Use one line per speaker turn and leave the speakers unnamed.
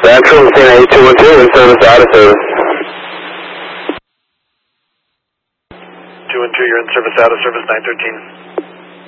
Central, Messina 8212, in service, out of service.
212, you're in service, out of service, 913.